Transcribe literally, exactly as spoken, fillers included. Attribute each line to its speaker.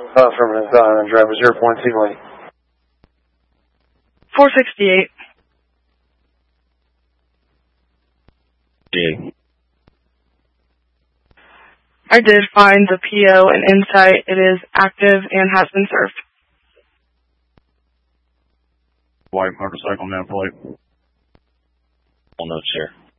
Speaker 1: Uh, affirmative, uh, driver zero point two late.
Speaker 2: four sixty-eight.
Speaker 3: G.
Speaker 2: I did find the P O and Insight. It is active and has been served.
Speaker 3: White motorcycle, man, plate.
Speaker 4: All notes here.